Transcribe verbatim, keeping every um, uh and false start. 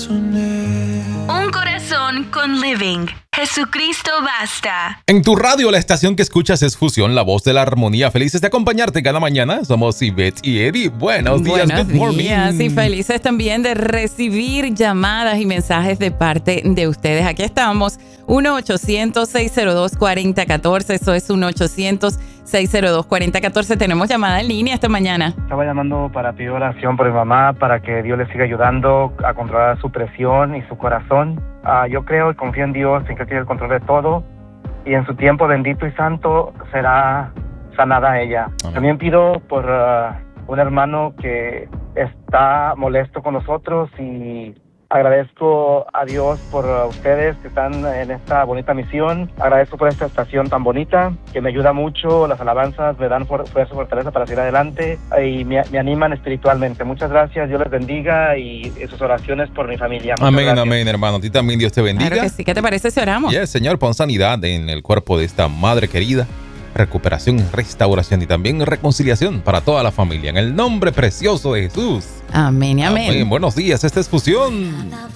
razoné. Un corazón con Living. Jesucristo basta. En tu radio, la estación que escuchas es Fusión, la voz de la armonía. Felices de acompañarte cada mañana. Somos Ivette y Eddie. Buenos días, Buenos good morning. días y felices también de recibir llamadas y mensajes de parte de ustedes. Aquí estamos, uno ochocientos, seis cero dos, cuatro cero uno cuatro. Eso es uno ochocientos, seis cero dos, cuatro cero uno cuatro. Tenemos llamada en línea esta mañana. Estaba llamando para pedir oración por mi mamá, para que Dios le siga ayudando a controlar su presión y su corazón. Uh, yo creo y confío en Dios, en que tiene el control de todo, y en su tiempo bendito y santo será sanada ella. Amén. También pido por uh, un hermano que está molesto con nosotros, y agradezco a Dios por uh, ustedes que están en esta bonita misión. Agradezco por esta estación tan bonita, que me ayuda mucho. Las alabanzas me dan fuerza y fortaleza para seguir adelante y me, me animan espiritualmente. Muchas gracias, Dios les bendiga, y sus oraciones por mi familia. Muchas amén, gracias. amén, hermano. A ti también Dios te bendiga. Claro que sí. ¿Qué te parece si oramos? Yes, Señor, pon sanidad en el cuerpo de esta madre querida. Recuperación, restauración y también reconciliación para toda la familia. En el nombre precioso de Jesús. Amén y amén. Amén. Buenos días, esta es Fusión.